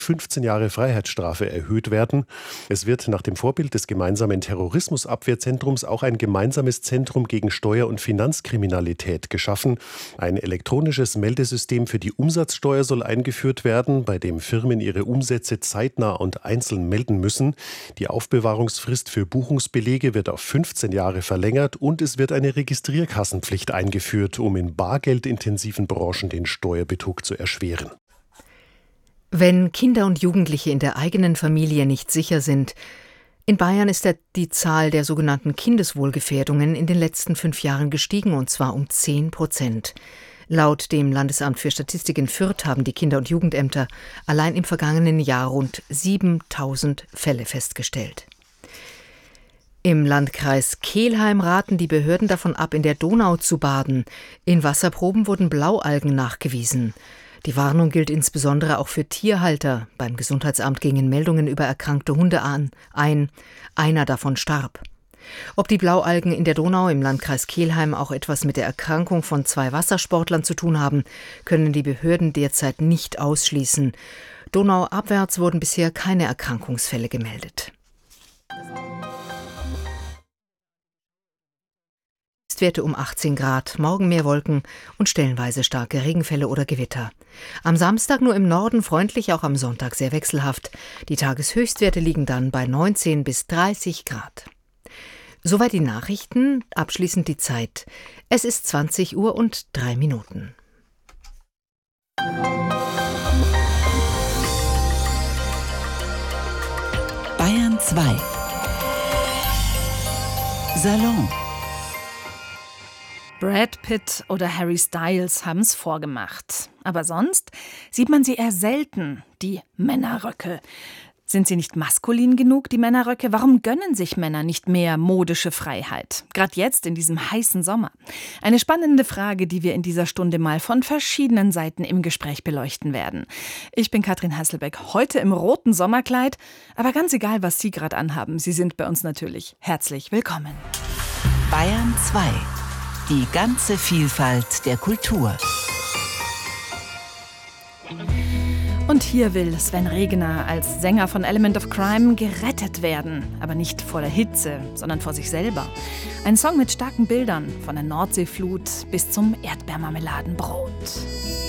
15 Jahre Freiheitsstrafe erhöht werden. Es wird nach dem Vorbild des gemeinsamen Terrorismusabwehrzentrums auch ein gemeinsames Zentrum gegen Steuer- und Finanzkriminalität geschaffen. Ein elektronisches Meldesystem für die Umsatzsteuer soll eingeführt werden, bei dem Firmen ihre Umsätze zeitnah und einzeln melden müssen. Die Aufbewahrungsfrist für Buchungsbelege wird auf 15 Jahre verlängert und es wird eine Registrierkassenpflicht eingeführt, um in bargeldintensiven Branchen den Steuerbetrug zu erschweren. Wenn Kinder und Jugendliche in der eigenen Familie nicht sicher sind. In Bayern ist die Zahl der sogenannten Kindeswohlgefährdungen in den letzten 5 Jahren gestiegen, und zwar um 10%. Laut dem Landesamt für Statistik in Fürth haben die Kinder- und Jugendämter allein im vergangenen Jahr rund 7.000 Fälle festgestellt. Im Landkreis Kelheim raten die Behörden davon ab, in der Donau zu baden. In Wasserproben wurden Blaualgen nachgewiesen. Die Warnung gilt insbesondere auch für Tierhalter. Beim Gesundheitsamt gingen Meldungen über erkrankte Hunde ein. Einer davon starb. Ob die Blaualgen in der Donau im Landkreis Kelheim auch etwas mit der Erkrankung von 2 Wassersportlern zu tun haben, können die Behörden derzeit nicht ausschließen. Donauabwärts wurden bisher keine Erkrankungsfälle gemeldet. Werte um 18 Grad, morgen mehr Wolken und stellenweise starke Regenfälle oder Gewitter. Am Samstag nur im Norden freundlich, auch am Sonntag sehr wechselhaft. Die Tageshöchstwerte liegen dann bei 19 bis 30 Grad. Soweit die Nachrichten, abschließend die Zeit. Es ist 20 Uhr und 3 Minuten. Bayern 2 Salon. Brad Pitt oder Harry Styles haben es vorgemacht. Aber sonst sieht man sie eher selten, die Männerröcke. Sind sie nicht maskulin genug, die Männerröcke? Warum gönnen sich Männer nicht mehr modische Freiheit? Gerade jetzt in diesem heißen Sommer. Eine spannende Frage, die wir in dieser Stunde mal von verschiedenen Seiten im Gespräch beleuchten werden. Ich bin Katrin Hasselbeck, heute im roten Sommerkleid. Aber ganz egal, was Sie gerade anhaben, Sie sind bei uns natürlich herzlich willkommen. Bayern 2. Die ganze Vielfalt der Kultur. Und hier will Sven Regner als Sänger von Element of Crime gerettet werden. Aber nicht vor der Hitze, sondern vor sich selber. Ein Song mit starken Bildern, von der Nordseeflut bis zum Erdbeermarmeladenbrot.